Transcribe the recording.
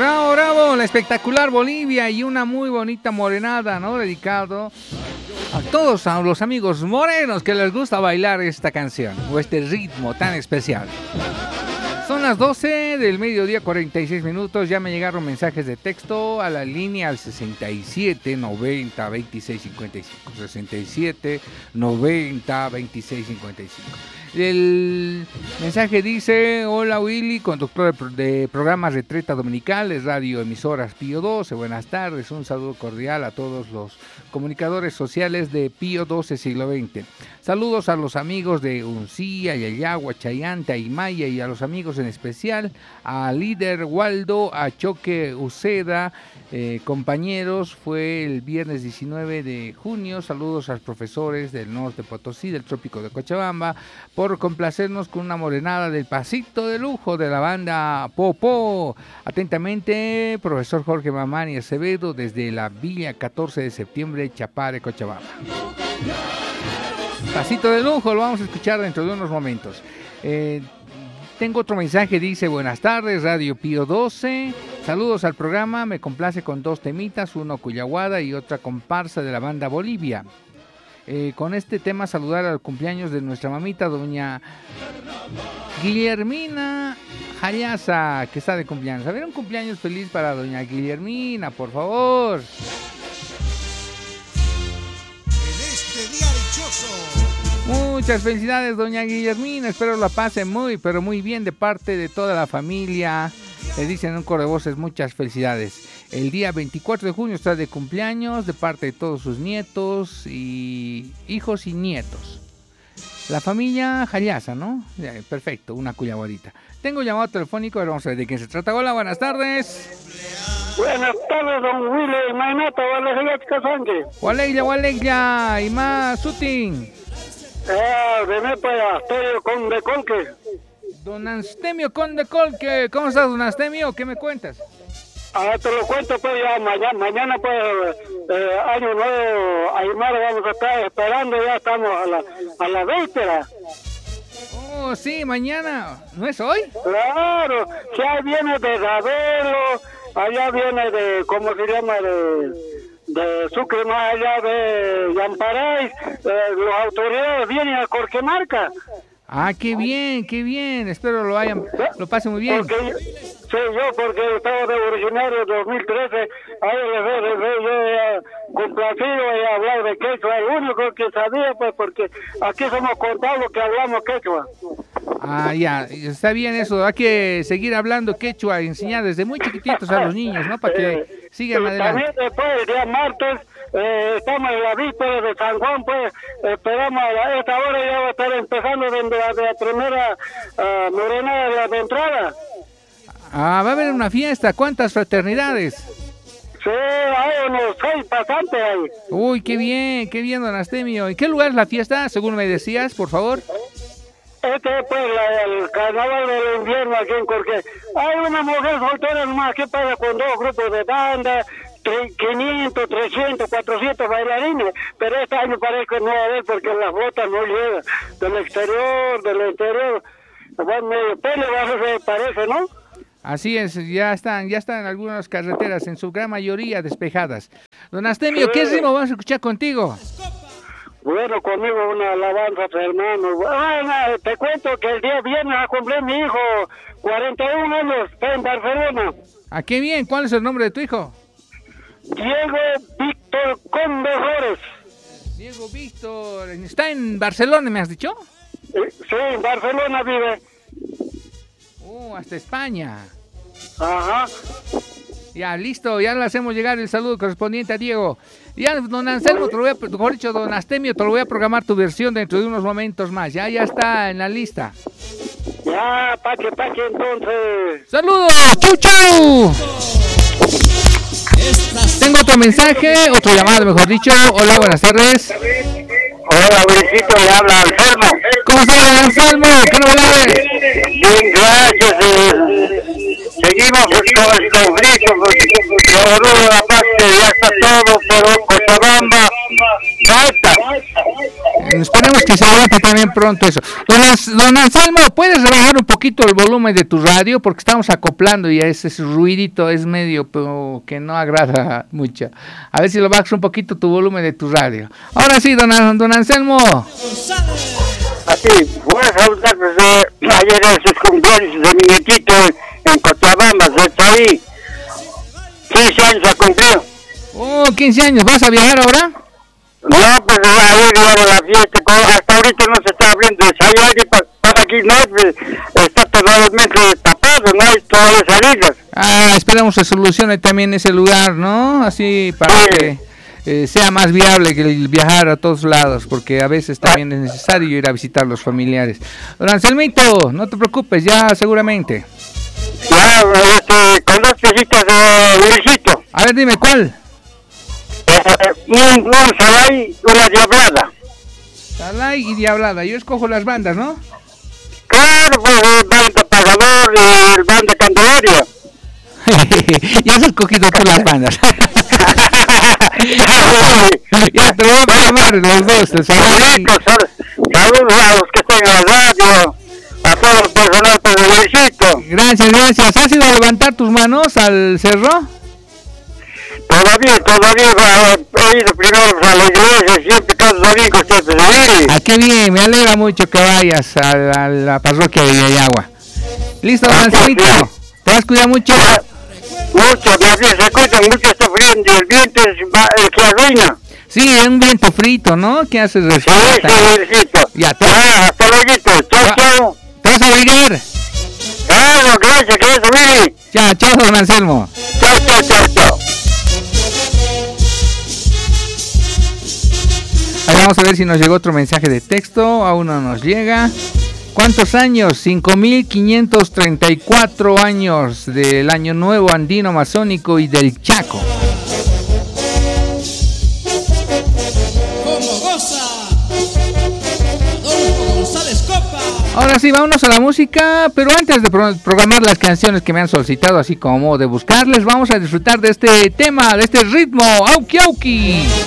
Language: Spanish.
Bravo, bravo, la espectacular Bolivia y una muy bonita morenada, ¿no? Dedicado a todos a los amigos morenos que les gusta bailar esta canción o este ritmo tan especial. Son las 12 del mediodía, 46 minutos. Ya me llegaron mensajes de texto a la línea al 67 90 26 55. 67 90 26 55. El mensaje dice: hola Willy, conductor de programa Retreta Dominicales, radio emisoras Pío 12. Buenas tardes, un saludo cordial a todos los comunicadores sociales de Pío 12 siglo XX. Saludos a los amigos de Uncía, Yayagua, Chayanta y Maya, y a los amigos en especial a Líder Waldo, a Choque Uceda. Compañeros, fue el viernes 19 de junio. Saludos a los profesores del norte Potosí, del trópico de Cochabamba, por complacernos con una morenada del pasito de lujo de la banda Popó. Atentamente, profesor Jorge Mamani Acevedo, desde la Villa 14 de septiembre, Chapare, Cochabamba. Pasito de lujo, lo vamos a escuchar dentro de unos momentos. Tengo otro mensaje, dice: buenas tardes, Radio Pío 12. Saludos al programa, me complace con dos temitas, uno Cuyaguada y otra comparsa de la banda Bolivia. Con este tema saludar al cumpleaños de nuestra mamita, doña Guillermina Jayaza, que está de cumpleaños. A ver, un cumpleaños feliz para doña Guillermina, por favor. En este día dichoso. Muchas felicidades, doña Guillermina. Espero la pase muy, pero muy bien de parte de toda la familia. Le dicen en un coro de voces: muchas felicidades. El día 24 de junio está de cumpleaños de parte de todos sus nietos y hijos y nietos. La familia Jayaza, ¿no? Perfecto, una cuyaguadita. Tengo llamado telefónico, ahora vamos a ver de quién se trata. Hola, buenas tardes. Buenas tardes, don Willy Mainata, Waleglia, y más Sutin. Vení para Asterio Conde Colque. Don Astemio Conde Colque, ¿cómo estás, don Astemio? ¿Qué me cuentas? Te lo cuento pues ya mañana pues año nuevo, Aymar, vamos a estar esperando, ya estamos a la víspera. Oh, sí, mañana, ¿no es hoy? Claro, ya viene de Ravelo, allá viene de, ¿cómo se llama? De Sucre, más allá de Yamparay, los autoridades vienen a Corquemarca. Ah, qué bien, espero lo pasen muy bien. Porque estaba de originario 2013, ahí yo complacido y hablar de quechua, el único que sabía, pues, porque aquí somos contados que hablamos quechua. Ah, ya, está bien eso, hay que seguir hablando quechua, enseñar desde muy chiquititos a los niños, ¿no? Para que sigan adelante. También después, el día martes, estamos en la víspera de San Juan, pues, esperamos a esta hora ya va a estar empezando desde la primera morenada de entrada. Ah, va a haber una fiesta, ¿cuántas fraternidades? Sí, hay unos 6 pasantes ahí. Uy, qué bien, don Astemio. ¿En qué lugar es la fiesta, según me decías, por favor? Este es pues el carnaval del invierno aquí en Corqué. Hay una mujer soltera nomás que pasa con 2 grupos de banda, 500, 300, 400 bailarines, pero este año parece que no va a haber porque las botas no llegan del interior. Bueno, medio pelo parece, ¿no? Así es, ya están algunas carreteras, en su gran mayoría despejadas. Don Astemio, ¿qué ritmo vamos a escuchar contigo? Bueno, conmigo una alabanza, hermano. Bueno, te cuento que el día viernes a cumplir mi hijo, 41 años, está en Barcelona. Ah, qué bien, ¿cuál es el nombre de tu hijo? Diego Víctor Conde Flores. Diego Víctor, ¿está en Barcelona, me has dicho? Sí, en Barcelona vive. Hasta España. Ajá. Ya, listo, ya le hacemos llegar el saludo correspondiente a Diego. Ya, don Anselmo, don Astemio, te lo voy a programar tu versión dentro de unos momentos más. Ya está en la lista. Ya, paque, entonces. ¡Saludos! ¡Chau! Tengo otro mensaje, otro llamado, mejor dicho. Hola, buenas tardes. Hola, Luisito, le habla Anselmo. ¿Cómo está, Anselmo? ¿Qué novedades? Bien, gracias. Seguimos con gritos. Saludos a la parte, ya está todo por Cochabamba. Falta. esperemos que se levante también pronto eso. Don Anselmo, ¿puedes rebajar un poquito el volumen de tu radio? Porque estamos acoplando y ese ruidito es medio pero que no agrada mucho. A ver si lo bajas un poquito tu volumen de tu radio. Ahora sí, don Anselmo. Así, voy a saludar desde ayer en sus cumpleaños de mi nietito en Cochabamba, desde ahí. 15 años ha cumplido. Oh, 15 años, ¿vas a viajar ahora? No, pues ayer era la fiesta, hasta ahorita no se está abriendo de salir y para aquí no, pues, está totalmente tapado, no hay todavía salidas. Ah, esperamos se solucione también ese lugar, ¿no? Así para que sea más viable que el viajar a todos lados, porque a veces también es necesario ir a visitar a los familiares. Don Anselmito, no te preocupes, ya seguramente. Ya, con dos piecitas de Luisito. A ver, dime, ¿cuál? Un salay, una diablada. Salay y diablada, yo escojo las bandas, ¿no? Claro, pues el banda Pagador y el banda Candelaria. Ya has escogido tú las bandas. Ya te voy a programar los dos. Saludos a los que están en la radio, a todo el personal de Luisito. Gracias. ¿Has ido a levantar tus manos al cerro? Todavía he ido primero a la iglesia, siempre cada domingo siempre se viene. Ah, qué bien, me alegra mucho que vayas a la parroquia de Yayagua. Listo, don Anselmito, te vas a cuidar mucho. Mucho, más bien se cuidan mucho, está frío y el viento es que arruina. Sí, es un viento frito, ¿no? ¿Qué haces? Sí, Luisito. Ya, hasta luego, chao. ¿Te vas a abrigar? Claro, gracias, mire. Ya, chao, don Anselmo. Chao. Vamos a ver si nos llegó otro mensaje de texto. Aún no nos llega. ¿Cuántos años? 5.534 años del Año Nuevo Andino Masónico y del Chaco. ¡Cómo goza! Adolfo González Copa. Ahora sí, vámonos a la música, pero antes de programar las canciones que me han solicitado, así como de buscarles, vamos a disfrutar de este tema, de este ritmo. ¡Auki, auki!